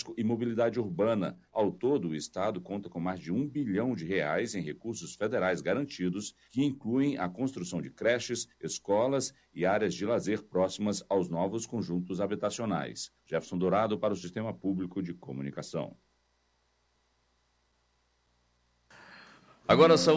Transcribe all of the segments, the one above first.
e mobilidade urbana. Ao todo, o Estado conta com mais de R$ 1 bilhão em recursos federais garantidos, que incluem a construção de creches, escolas e áreas de lazer próximas aos novos conjuntos habitacionais. Jefferson Dourado para o Sistema Público de Comunicação. Agora são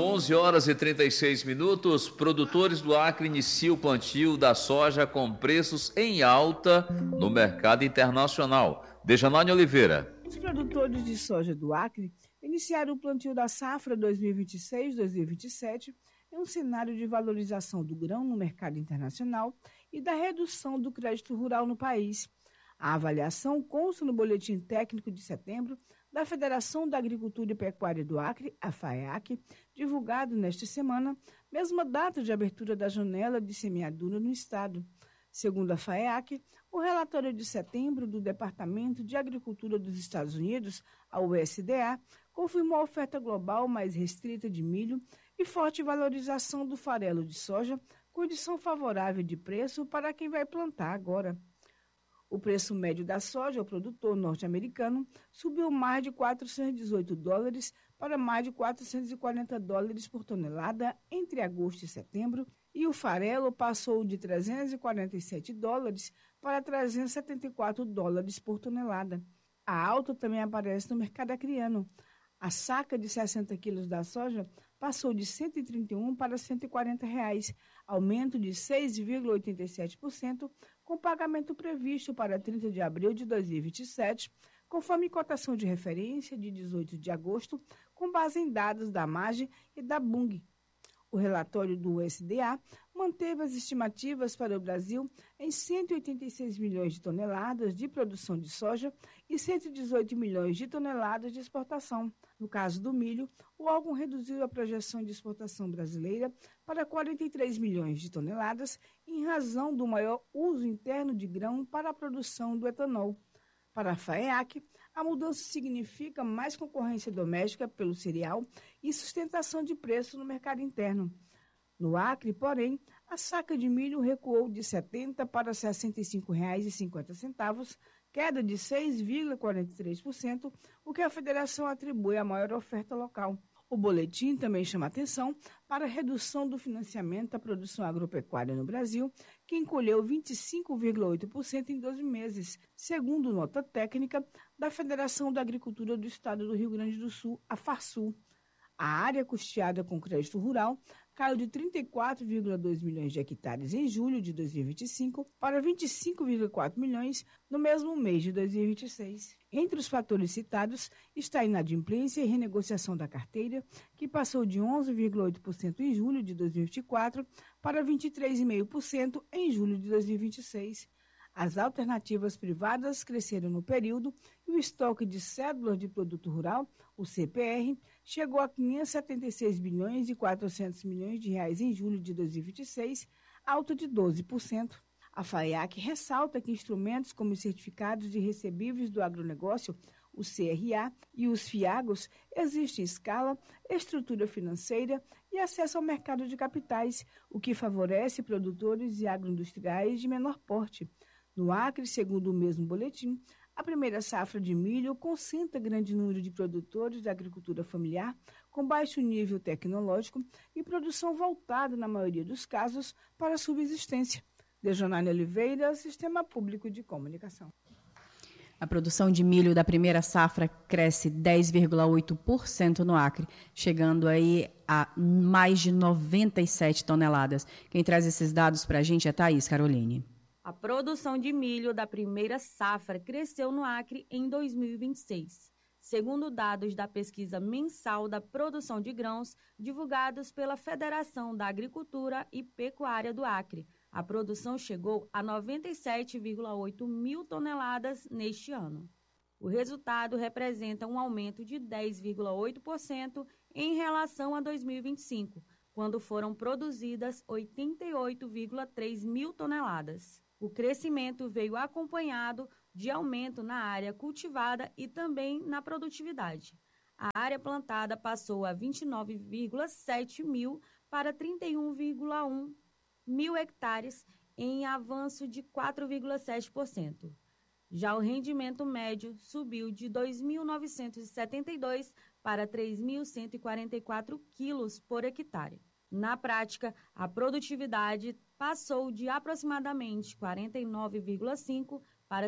11h36. Produtores do Acre iniciam o plantio da soja com preços em alta no mercado internacional. Dejanane Oliveira. Os produtores de soja do Acre iniciaram o plantio da safra 2026-2027 em um cenário de valorização do grão no mercado internacional e da redução do crédito rural no país. A avaliação consta no Boletim Técnico de setembro da Federação da Agricultura e Pecuária do Acre, a FAEAC, divulgado nesta semana, mesma data de abertura da janela de semeadura no estado. Segundo a FAEAC, o relatório de setembro do Departamento de Agricultura dos Estados Unidos, a USDA, confirmou a oferta global mais restrita de milho e forte valorização do farelo de soja, condição favorável de preço para quem vai plantar agora. O preço médio da soja ao produtor norte-americano subiu mais de $418 para mais de $440 por tonelada entre agosto e setembro, e o farelo passou de $347 para $374 por tonelada. A alta também aparece no mercado acreano. A saca de 60 quilos da soja passou de R$ 131 para R$ 140, aumento de 6,87%, com pagamento previsto para 30 de abril de 2027, conforme cotação de referência de 18 de agosto, com base em dados da MAGE e da Bung. O relatório do USDA manteve as estimativas para o Brasil em 186 milhões de toneladas de produção de soja e 118 milhões de toneladas de exportação. No caso do milho, o órgão reduziu a projeção de exportação brasileira para 43 milhões de toneladas em razão do maior uso interno de grão para a produção do etanol. Para a FAEAC, a mudança significa mais concorrência doméstica pelo cereal e sustentação de preço no mercado interno. No Acre, porém, a saca de milho recuou de R$ 70 para R$ 65,50, queda de 6,43%, o que a federação atribui à maior oferta local. O boletim também chama atenção para a redução do financiamento à produção agropecuária no Brasil, que encolheu 25,8% em 12 meses, segundo nota técnica da Federação da Agricultura do Estado do Rio Grande do Sul, a FARSUL. A área custeada com crédito rural caiu de 34,2 milhões de hectares em julho de 2025 para 25,4 milhões no mesmo mês de 2026. Entre os fatores citados está a inadimplência e renegociação da carteira, que passou de 11,8% em julho de 2024 para 23,5% em julho de 2026. As alternativas privadas cresceram no período e o estoque de cédulas de produto rural, o CPR, chegou a 576 bilhões e 400 milhões de reais em julho de 2026, alta de 12%. A FAEAC ressalta que instrumentos como os certificados de recebíveis do agronegócio, o CRA, e os FIAGOS existem escala, estrutura financeira e acesso ao mercado de capitais, o que favorece produtores e agroindustriais de menor porte. No Acre, segundo o mesmo boletim, a primeira safra de milho concentra grande número de produtores da agricultura familiar com baixo nível tecnológico e produção voltada, na maioria dos casos, para a subsistência. Dejanane Oliveira, Sistema Público de Comunicação. A produção de milho da primeira safra cresce 10,8% no Acre, chegando aí a mais de 97 toneladas. Quem traz esses dados para a gente é Thaís Caroline. A produção de milho da primeira safra cresceu no Acre em 2026, segundo dados da pesquisa mensal da produção de grãos divulgados pela Federação da Agricultura e Pecuária do Acre. A produção chegou a 97,8 mil toneladas neste ano. O resultado representa um aumento de 10,8% em relação a 2025, quando foram produzidas 88,3 mil toneladas. O crescimento veio acompanhado de aumento na área cultivada e também na produtividade. A área plantada passou a 29,7 mil para 31,1 mil hectares, em avanço de 4,7%. Já o rendimento médio subiu de 2.972 para 3.144 quilos por hectare. Na prática, a produtividade passou de aproximadamente 49,5 para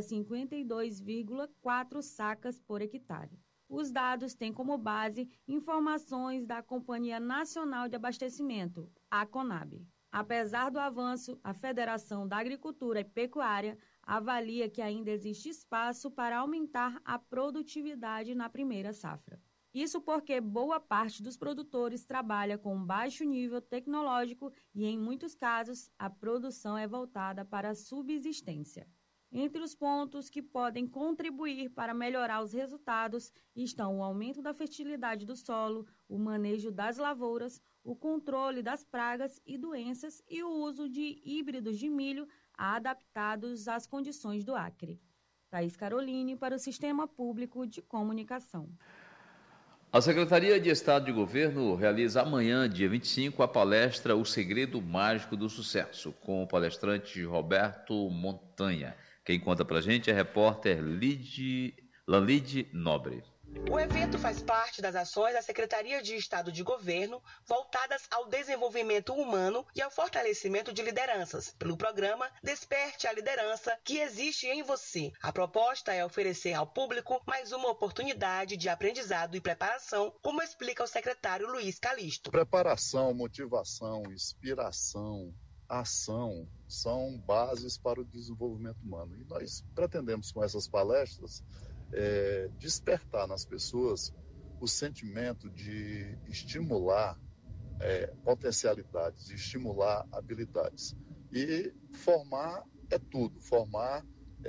52,4 sacas por hectare. Os dados têm como base informações da Companhia Nacional de Abastecimento, a CONAB. Apesar do avanço, a Federação da Agricultura e Pecuária avalia que ainda existe espaço para aumentar a produtividade na primeira safra. Isso porque boa parte dos produtores trabalha com baixo nível tecnológico e, em muitos casos, a produção é voltada para a subsistência. Entre os pontos que podem contribuir para melhorar os resultados estão o aumento da fertilidade do solo, o manejo das lavouras, o controle das pragas e doenças e o uso de híbridos de milho adaptados às condições do Acre. Thaís Caroline para o Sistema Público de Comunicação. A Secretaria de Estado de Governo realiza amanhã, dia 25, a palestra O Segredo Mágico do Sucesso, com o palestrante Roberto Montanha. Quem conta pra gente é a repórter Lanlide Nobre. O evento faz parte das ações da Secretaria de Estado de Governo voltadas ao desenvolvimento humano e ao fortalecimento de lideranças, pelo programa Desperte a Liderança que existe em você. A proposta é oferecer ao público mais uma oportunidade de aprendizado e preparação, como explica o secretário Luiz Calixto. Preparação, motivação, inspiração, ação são bases para o desenvolvimento humano. E nós pretendemos, com essas palestras, despertar nas pessoas o sentimento de estimular potencialidades, de estimular habilidades. E formar é tudo. Formar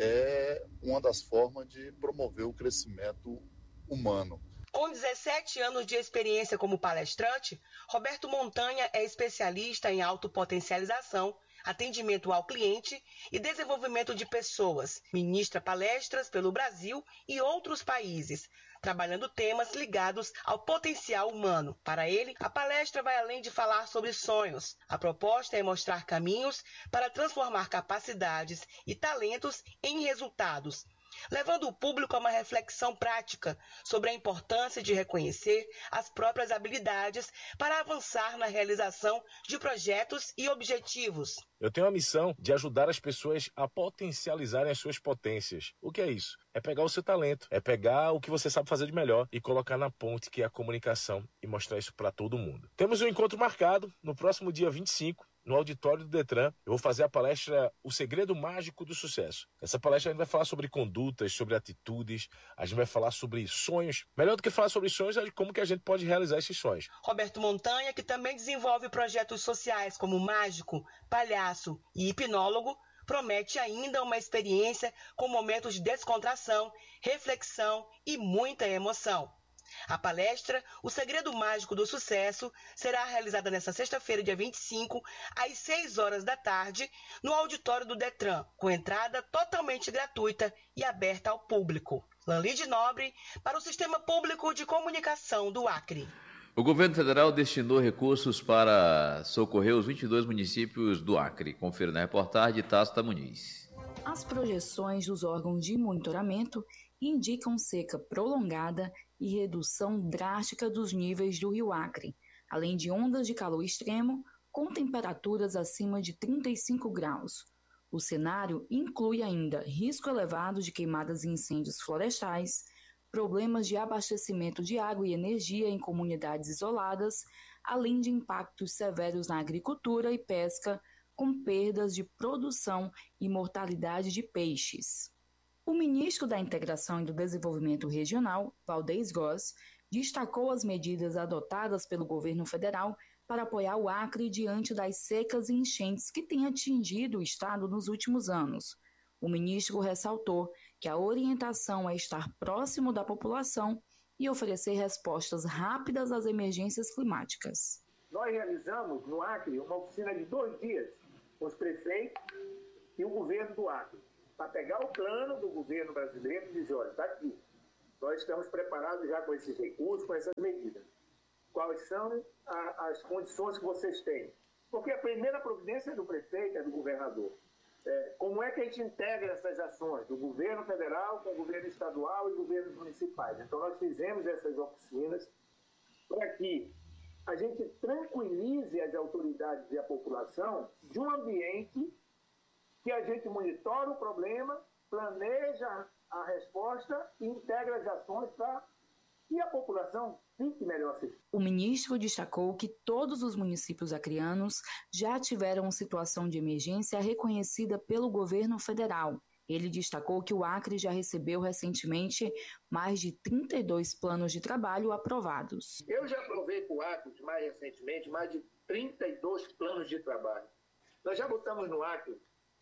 é uma das formas de promover o crescimento humano. Com 17 anos de experiência como palestrante, Roberto Montanha é especialista em autopotencialização, atendimento ao cliente e desenvolvimento de pessoas. Ministra palestras pelo Brasil e outros países, trabalhando temas ligados ao potencial humano. Para ele, a palestra vai além de falar sobre sonhos. A proposta é mostrar caminhos para transformar capacidades e talentos em resultados, levando o público a uma reflexão prática sobre a importância de reconhecer as próprias habilidades para avançar na realização de projetos e objetivos. Eu tenho a missão de ajudar as pessoas a potencializarem as suas potências. O que é isso? É pegar o seu talento, é pegar o que você sabe fazer de melhor e colocar na ponte, que é a comunicação, e mostrar isso para todo mundo. Temos um encontro marcado no próximo dia 25, no auditório do Detran. Eu vou fazer a palestra O Segredo Mágico do Sucesso. Essa palestra a gente vai falar sobre condutas, sobre atitudes, a gente vai falar sobre sonhos. Melhor do que falar sobre sonhos é como que a gente pode realizar esses sonhos. Roberto Montanha, que também desenvolve projetos sociais como mágico, palhaço e hipnólogo, promete ainda uma experiência com momentos de descontração, reflexão e muita emoção. A palestra O Segredo Mágico do Sucesso será realizada nesta sexta-feira, dia 25, às 6 horas da tarde, no auditório do Detran, com entrada totalmente gratuita e aberta ao público. Lanlide Nobre, para o Sistema Público de Comunicação do Acre. O governo federal destinou recursos para socorrer os 22 municípios do Acre. Confira na reportagem de Tácita Muniz. As projeções dos órgãos de monitoramento indicam seca prolongada e redução drástica dos níveis do Rio Acre, além de ondas de calor extremo com temperaturas acima de 35 graus. O cenário inclui ainda risco elevado de queimadas e incêndios florestais, problemas de abastecimento de água e energia em comunidades isoladas, além de impactos severos na agricultura e pesca, com perdas de produção e mortalidade de peixes. O ministro da Integração e do Desenvolvimento Regional, Valdez Góes, destacou as medidas adotadas pelo governo federal para apoiar o Acre diante das secas e enchentes que têm atingido o estado nos últimos anos. O ministro ressaltou que a orientação é estar próximo da população e oferecer respostas rápidas às emergências climáticas. Nós realizamos no Acre uma oficina de 2 dias com os prefeitos e o governo do Acre, para pegar o plano do governo brasileiro e dizer, olha, está aqui, nós estamos preparados já com esses recursos, com essas medidas. Quais são as condições que vocês têm? Porque a primeira providência é do prefeito, é do governador. Como é que a gente integra essas ações do governo federal com o governo estadual e governos municipais? Então, nós fizemos essas oficinas para que a gente tranquilize as autoridades e a população de um ambiente que a gente monitora o problema, planeja a resposta e integra as ações para que a população fique melhor assistida. O ministro destacou que todos os municípios acreanos já tiveram situação de emergência reconhecida pelo governo federal. Ele destacou que o Acre já recebeu recentemente mais de 32 planos de trabalho aprovados. Eu já aprovei para o Acre, mais recentemente, mais de 32 planos de trabalho. Nós já botamos no Acre,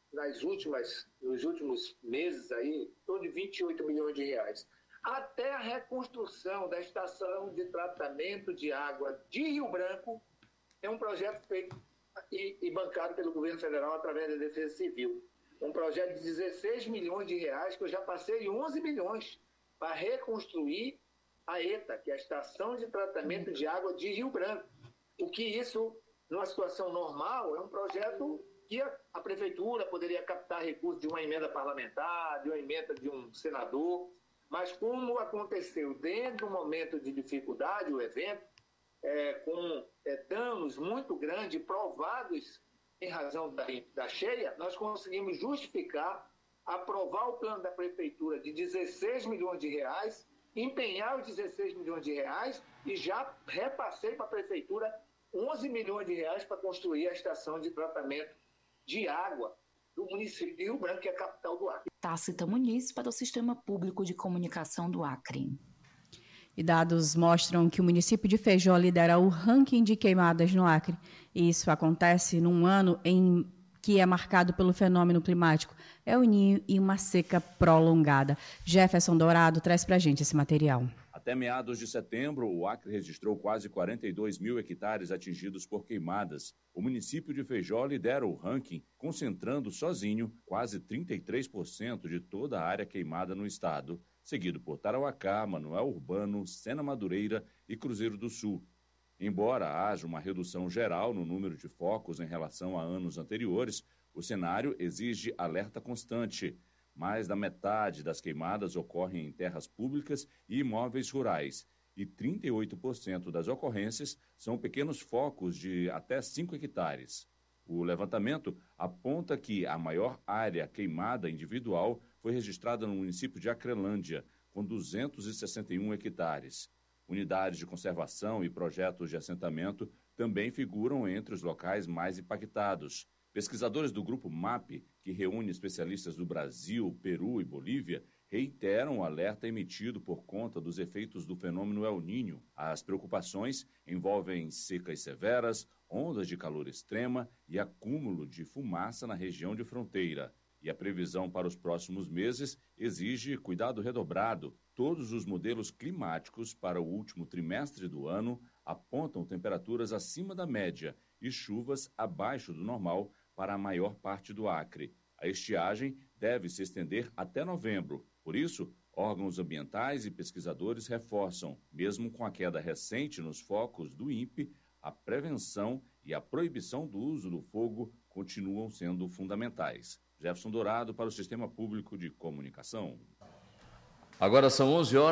nos últimos meses, aí, em torno de 28 milhões de reais. Até a reconstrução da estação de tratamento de água de Rio Branco é um projeto feito e bancado pelo governo federal através da Defesa Civil. Um projeto de 16 milhões de reais, que eu já passei 11 milhões para reconstruir a ETA, que é a Estação de Tratamento de Água de Rio Branco. O que isso, numa situação normal, é um projeto que a prefeitura poderia captar recursos de uma emenda parlamentar, de uma emenda de um senador, mas como aconteceu dentro de um momento de dificuldade, o evento, com danos muito grandes, provados em razão da cheia, nós conseguimos justificar, aprovar o plano da prefeitura de 16 milhões de reais, empenhar os 16 milhões de reais e já repassei para a prefeitura 11 milhões de reais para construir a estação de tratamento de água do município de Rio Branco, que é a capital do Acre. Tácita Muniz para o Sistema Público de Comunicação do Acre. E dados mostram que o município de Feijó lidera o ranking de queimadas no Acre. E isso acontece num ano em que é marcado pelo fenômeno climático El Niño e uma seca prolongada. Jefferson Dourado traz para a gente esse material. Até meados de setembro, o Acre registrou quase 42 mil hectares atingidos por queimadas. O município de Feijó lidera o ranking, concentrando sozinho quase 33% de toda a área queimada no estado, seguido por Tarauacá, Manoel Urbano, Sena Madureira e Cruzeiro do Sul. Embora haja uma redução geral no número de focos em relação a anos anteriores, o cenário exige alerta constante. Mais da metade das queimadas ocorrem em terras públicas e imóveis rurais, e 38% das ocorrências são pequenos focos de até 5 hectares. O levantamento aponta que a maior área queimada individual foi registrada no município de Acrelândia, com 261 hectares. Unidades de conservação e projetos de assentamento também figuram entre os locais mais impactados. Pesquisadores do Grupo MAP, que reúne especialistas do Brasil, Peru e Bolívia, reiteram o alerta emitido por conta dos efeitos do fenômeno El Niño. As preocupações envolvem secas severas, ondas de calor extrema e acúmulo de fumaça na região de fronteira. E a previsão para os próximos meses exige cuidado redobrado. Todos os modelos climáticos para o último trimestre do ano apontam temperaturas acima da média e chuvas abaixo do normal para a maior parte do Acre. A estiagem deve se estender até novembro. Por isso, órgãos ambientais e pesquisadores reforçam, mesmo com a queda recente nos focos do INPE, a prevenção e a proibição do uso do fogo continuam sendo fundamentais. Jefferson Dourado para o Sistema Público de Comunicação. Agora são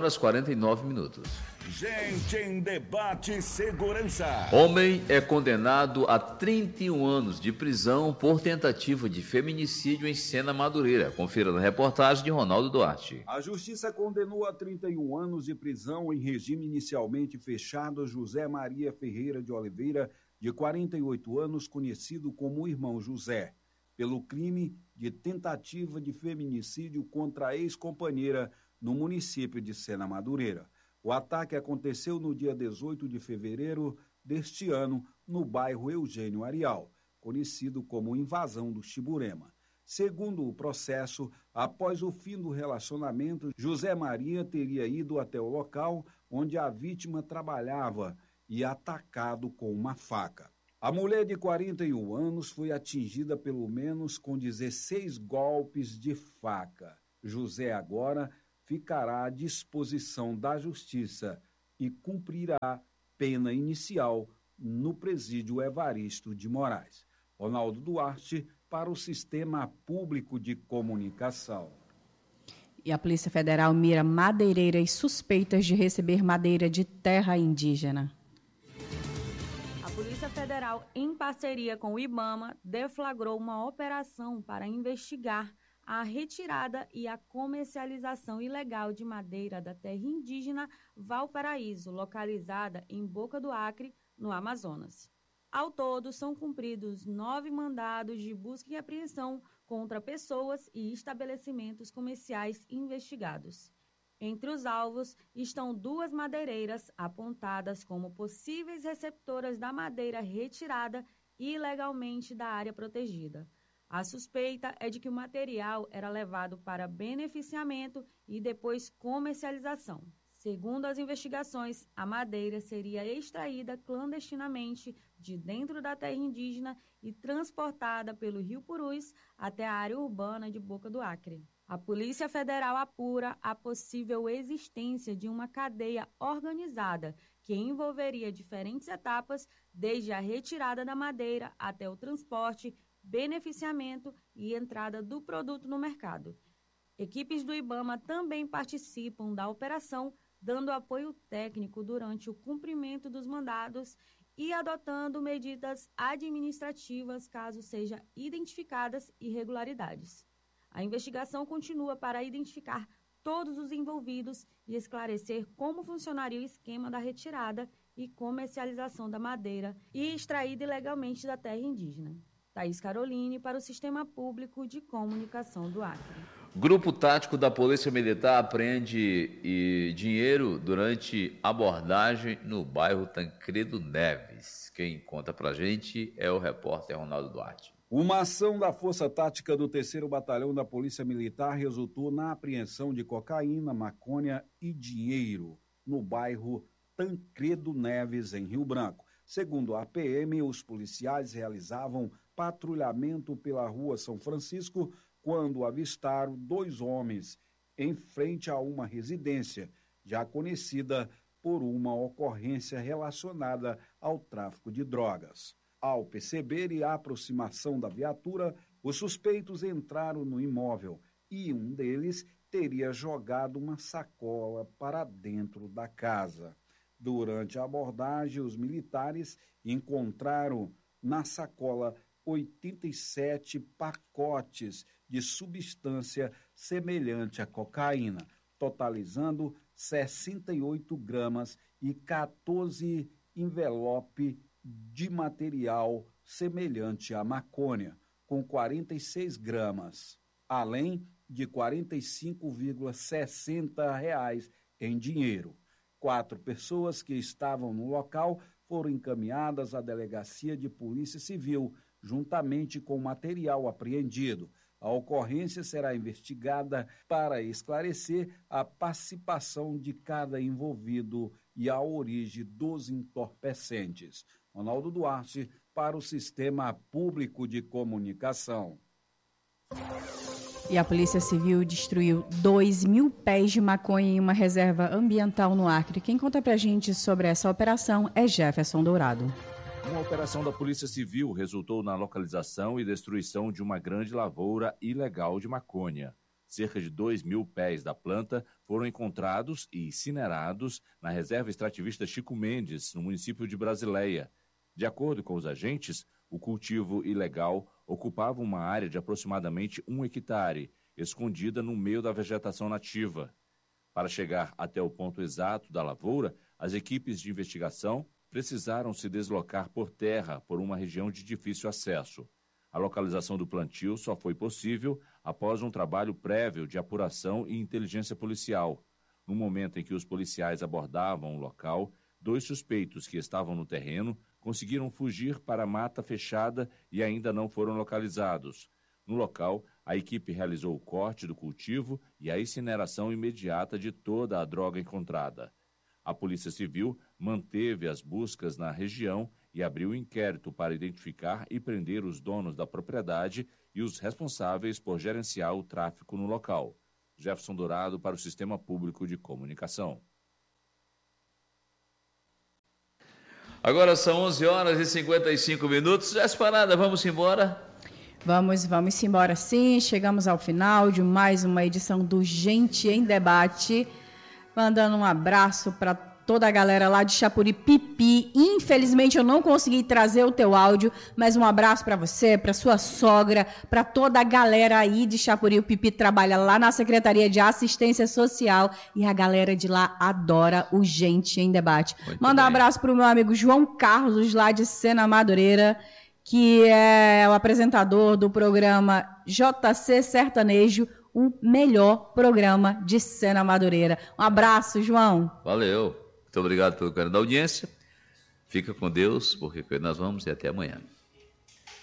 11h49. Gente em Debate Segurança. Homem é condenado a 31 anos de prisão por tentativa de feminicídio em Sena Madureira. Confira na reportagem de Ronaldo Duarte. A Justiça condenou a 31 anos de prisão em regime inicialmente fechado José Maria Ferreira de Oliveira, de 48 anos, conhecido como Irmão José, pelo crime de tentativa de feminicídio contra a ex-companheira no município de Sena Madureira. O ataque aconteceu no dia 18 de fevereiro deste ano, no bairro Eugênio Arial, conhecido como Invasão do Chiburema. Segundo o processo, após o fim do relacionamento, José Maria teria ido até o local onde a vítima trabalhava e atacado com uma faca. A mulher de 41 anos foi atingida pelo menos com 16 golpes de faca. José agora ficará à disposição da Justiça e cumprirá pena inicial no presídio Evaristo de Moraes. Ronaldo Duarte, para o Sistema Público de Comunicação. E a Polícia Federal mira madeireiras suspeitas de receber madeira de terra indígena. A Polícia Federal, em parceria com o IBAMA, deflagrou uma operação para investigar a retirada e a comercialização ilegal de madeira da terra indígena Valparaíso, localizada em Boca do Acre, no Amazonas. Ao todo, são cumpridos 9 mandados de busca e apreensão contra pessoas e estabelecimentos comerciais investigados. Entre os alvos estão 2 madeireiras apontadas como possíveis receptoras da madeira retirada ilegalmente da área protegida. A suspeita é de que o material era levado para beneficiamento e depois comercialização. Segundo as investigações, a madeira seria extraída clandestinamente de dentro da terra indígena e transportada pelo Rio Purus até a área urbana de Boca do Acre. A Polícia Federal apura a possível existência de uma cadeia organizada que envolveria diferentes etapas, desde a retirada da madeira até o transporte, beneficiamento e entrada do produto no mercado. Equipes do IBAMA também participam da operação, dando apoio técnico durante o cumprimento dos mandados e adotando medidas administrativas caso sejam identificadas irregularidades. A investigação continua para identificar todos os envolvidos e esclarecer como funcionaria o esquema da retirada e comercialização da madeira e extraída ilegalmente da terra indígena. Thaís Caroline, para o Sistema Público de Comunicação do Acre. Grupo tático da Polícia Militar apreende dinheiro durante abordagem no bairro Tancredo Neves. Quem conta pra gente é o repórter Ronaldo Duarte. Uma ação da Força Tática do 3º Batalhão da Polícia Militar resultou na apreensão de cocaína, maconha e dinheiro no bairro Tancredo Neves, em Rio Branco. Segundo a PM, os policiais realizavam patrulhamento pela rua São Francisco quando avistaram 2 homens em frente a uma residência, já conhecida por uma ocorrência relacionada ao tráfico de drogas. Ao perceberem a aproximação da viatura, os suspeitos entraram no imóvel e um deles teria jogado uma sacola para dentro da casa. Durante a abordagem, os militares encontraram na sacola 87 pacotes de substância semelhante à cocaína, totalizando 68 gramas e 14 envelopes de material semelhante à maconha, com 46 gramas, além de R$ 45,60 em dinheiro. 4 pessoas que estavam no local foram encaminhadas à Delegacia de Polícia Civil, juntamente com o material apreendido. A ocorrência será investigada para esclarecer a participação de cada envolvido e a origem dos entorpecentes. Ronaldo Duarte, para o Sistema Público de Comunicação. E a Polícia Civil destruiu 2.000 pés de maconha em uma reserva ambiental no Acre. Quem conta pra gente sobre essa operação é Jefferson Dourado. Uma operação da Polícia Civil resultou na localização e destruição de uma grande lavoura ilegal de maconha. Cerca de 2.000 pés da planta foram encontrados e incinerados na reserva extrativista Chico Mendes, no município de Brasileia. De acordo com os agentes, o cultivo ilegal ocupava uma área de aproximadamente 1 hectare, escondida no meio da vegetação nativa. Para chegar até o ponto exato da lavoura, as equipes de investigação precisaram se deslocar por terra por uma região de difícil acesso. A localização do plantio só foi possível após um trabalho prévio de apuração e inteligência policial. No momento em que os policiais abordavam o local, 2 suspeitos que estavam no terreno conseguiram fugir para a mata fechada e ainda não foram localizados. No local, a equipe realizou o corte do cultivo e a incineração imediata de toda a droga encontrada. A Polícia Civil manteve as buscas na região e abriu inquérito para identificar e prender os donos da propriedade e os responsáveis por gerenciar o tráfico no local. Jefferson Dourado, para o Sistema Público de Comunicação. Agora são 11 horas e 55 minutos. Já parada, vamos embora? Vamos embora sim, chegamos ao final de mais uma edição do Gente em Debate, mandando um abraço para toda a galera lá de Chapuri-Pipi. Infelizmente eu não consegui trazer o teu áudio, mas um abraço para você, para sua sogra, para toda a galera aí de Chapuri. O Pipi trabalha lá na Secretaria de Assistência Social e a galera de lá adora o Gente em Debate. Manda um abraço para o meu amigo João Carlos, lá de Sena Madureira, que é o apresentador do programa JC Sertanejo, o melhor programa de Sena Madureira. Um abraço, João. Valeu. Muito obrigado pelo carinho da audiência. Fica com Deus, porque nós vamos e até amanhã.